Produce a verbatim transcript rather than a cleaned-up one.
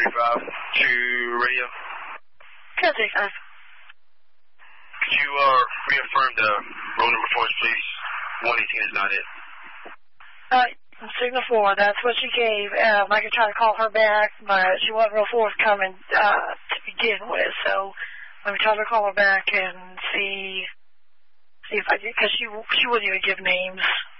thirty-five to radio. ten thirty-five. Could you uh, reaffirm the roll number for us, please? one eighteen is not it. Uh, signal four, that's what she gave. Um, I could try to call her back, but she wasn't real forthcoming uh, to begin with, so let me try to call her back and see see if I can, because she, she wouldn't even give names.